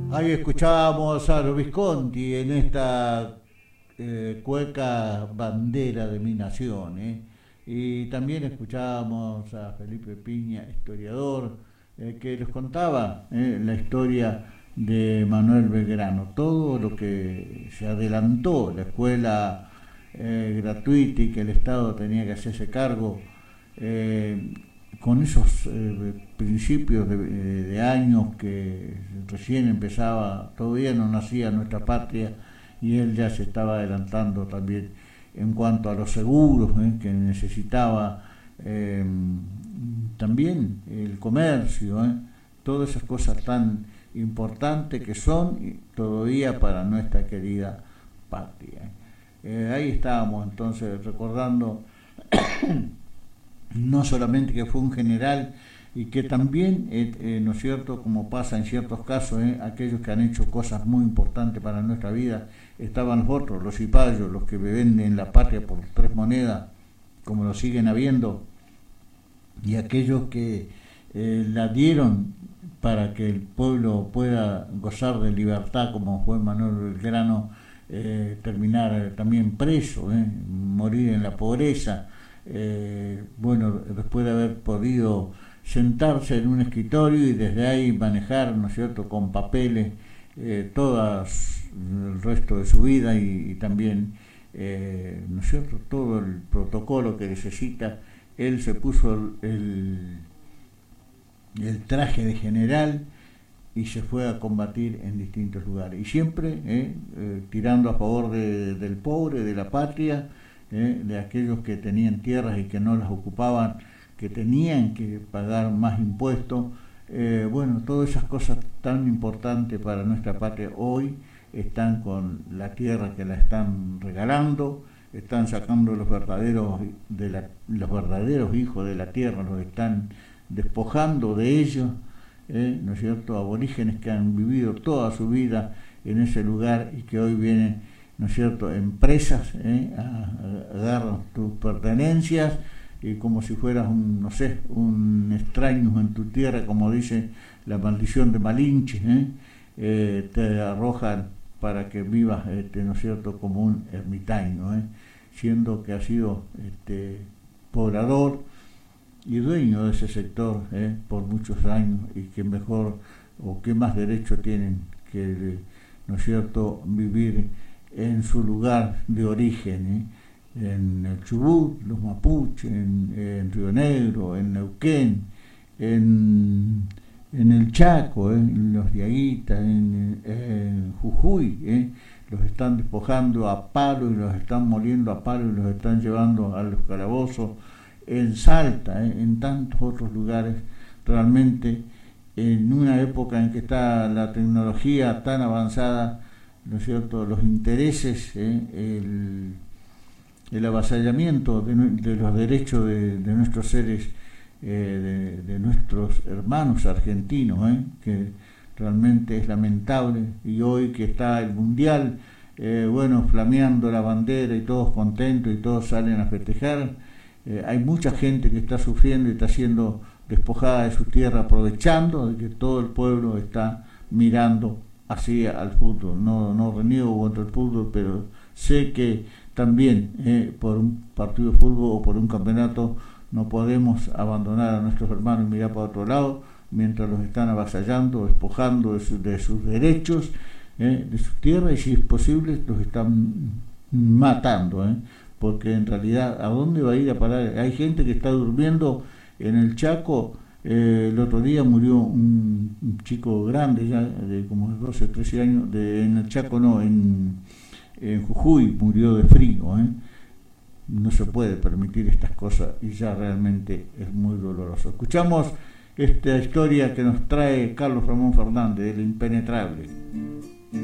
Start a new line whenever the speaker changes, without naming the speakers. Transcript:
Ahí escuchábamos a los Visconti en esta cueca bandera de mi nación, y también escuchábamos a Felipe Piña, historiador, que les contaba la historia de Manuel Belgrano, todo lo que se adelantó, la escuela gratuita y que el Estado tenía que hacerse cargo, con esos principios de años que recién empezaba, todavía no nacía nuestra patria, y él ya se estaba adelantando también en cuanto a los seguros que necesitaba, también el comercio, todas esas cosas tan importantes que son todavía para nuestra querida patria. Ahí estábamos entonces recordando no solamente que fue un general y que también, ¿no es cierto?, como pasa en ciertos casos, aquellos que han hecho cosas muy importantes para nuestra vida, estaban los otros, los cipayos, los que venden la patria por 3 monedas, como lo siguen habiendo, y aquellos que la dieron para que el pueblo pueda gozar de libertad, como fue Manuel Belgrano, terminar también preso, morir en la pobreza. Bueno, después de haber podido sentarse en un escritorio y desde ahí manejar, ¿no es cierto?, con papeles todo el resto de su vida y también, ¿no es cierto?, todo el protocolo que necesita. Él se puso el traje de general y se fue a combatir en distintos lugares y siempre tirando a favor del pobre, de la patria, de aquellos que tenían tierras y que no las ocupaban, que tenían que pagar más impuestos. Bueno, todas esas cosas tan importantes para nuestra patria hoy están con la tierra que la están regalando, están sacando los verdaderos hijos de la tierra, los están despojando de ellos, ¿no es cierto?, aborígenes que han vivido toda su vida en ese lugar y que hoy vienen, ¿no es cierto?, empresas, agarran tus pertenencias y como si fueras un extraño en tu tierra, como dice la maldición de Malinche, te arrojan para que vivas, ¿no es cierto?, como un ermitaño, siendo que ha sido poblador y dueño de ese sector por muchos años, y que mejor o qué más derecho tienen que, ¿no es cierto?, vivir en su lugar de origen, en el Chubut, los mapuches, en Río Negro, en Neuquén, en el Chaco, en los Diaguitas, en Jujuy, los están despojando a palo y los están moliendo a palo y los están llevando a los calabozos, en Salta, en tantos otros lugares, realmente en una época en que está la tecnología tan avanzada, ¿no es cierto?, los intereses, el avasallamiento de los derechos de nuestros seres, de nuestros hermanos argentinos, que realmente es lamentable. Y hoy que está el mundial, bueno, flameando la bandera y todos contentos y todos salen a festejar, hay mucha gente que está sufriendo y está siendo despojada de su tierra, aprovechando de que todo el pueblo está mirando así al fútbol. No reniego contra el fútbol, pero sé que también por un partido de fútbol o por un campeonato no podemos abandonar a nuestros hermanos y mirar para otro lado mientras los están avasallando, despojando de sus derechos, de su tierra, y si es posible los están matando, porque en realidad ¿a dónde va a ir a parar? Hay gente que está durmiendo en el Chaco. El otro día murió un chico grande ya de como 12, 13 años, en el Chaco no, en Jujuy, murió de frío. No se puede permitir estas cosas y ya realmente es muy doloroso. Escuchamos esta historia que nos trae Carlos Ramón Fernández, del Impenetrable.